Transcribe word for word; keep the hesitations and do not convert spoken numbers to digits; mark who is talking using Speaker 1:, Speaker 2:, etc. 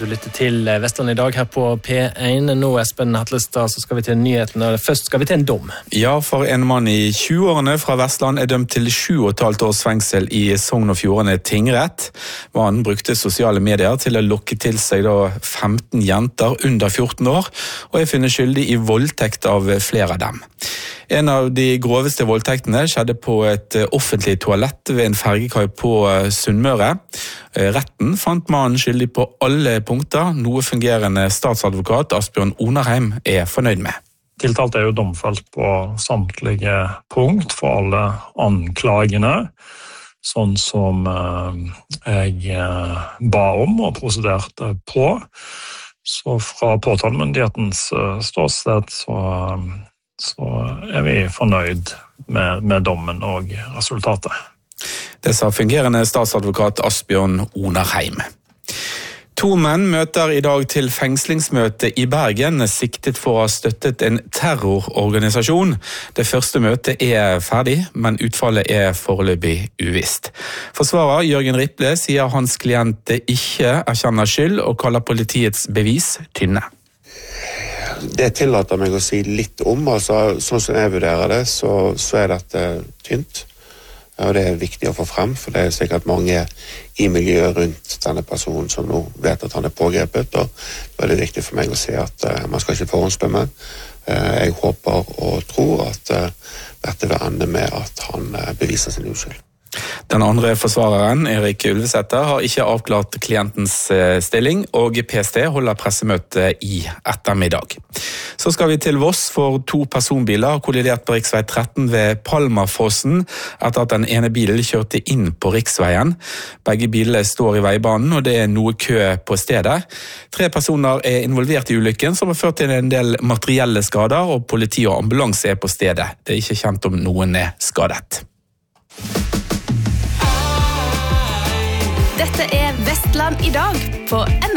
Speaker 1: Du lytter til Vestland i dag her på P én. Nå, Espen Hatlestad, så skal vi til nyhetene. Først skal vi til en dom.
Speaker 2: Ja, for en mann i tjue-årene fra Vestland er dømt til sju og et halvt års fengsel i Sogn og Fjordane tingrett. Mannen brukte sosiale medier til å lokke til seg da femten jenter under fjorten år, og er funnet skyldig i voldtekt av flere av dem. En av de groveste voldtektene skjedde på et offentlig toalett ved en fergekai på Sunnmøre. Retten fant mannen skyldig på alle punkter, noe fungerende statsadvokat Asbjørn Onarheim er fornøyd med.
Speaker 3: Tiltalt er jo domfelt på samtlige punkt for alle anklagene, sånn som jeg ba om og prosederte på. Så fra påtalemyndighetens ståsted så, så er vi fornøyd med, med dommen og resultatet.
Speaker 2: Det sa fungerende statsadvokat Asbjørn Onarheim. To menn møter i dag til fengslingsmøte i Bergen, siktet for å ha støttet en terrororganisasjon. Det første møtet er ferdig, men utfallet er foreløpig uvisst. Forsvarer Jørgen Riple sier hans klient ikke erkjenner skyld og kaller politiets bevis tynne.
Speaker 4: Det tillater meg å si litt om, altså sånn som jeg vurderer det, så, så er dette tynt. Og det er viktig å få frem, for det er sikkert mange i miljøet rundt denne personen som nå vet at han er pågrepet, og da er det viktig for meg å si at uh, man skal ikke forhåndsdømme. Uh, jeg håper og tror at uh, dette vil ende med at han uh, beviser sin uskyld.
Speaker 2: Den andre forsvareren, Erik Ulvesæter, har ikke avklart klientens stilling, og P S T holder pressemøte i ettermiddag. Så skal vi til Voss, for to personbiler har kollidert på riksvei tretten ved Palmafossen etter at den ene bilen kjørte inn på riksveien. Begge bilene står i veibanen, og det er noe kø på stedet. Tre personer er involvert i ulykken, som har ført til en del materielle skader, og politi og ambulanse er på stedet. Det er ikke kjent om noen er skadet.
Speaker 5: Dette er Vestland i dag på N